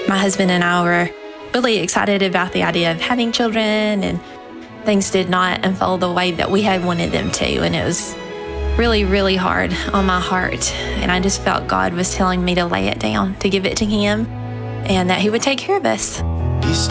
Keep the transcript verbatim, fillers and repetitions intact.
My husband and I were really excited about the idea of having children, and things did not unfold the way that we had wanted them to. And it was really, really hard on my heart. And I just felt God was telling me to lay it down, to give it to Him, and that He would take care of us.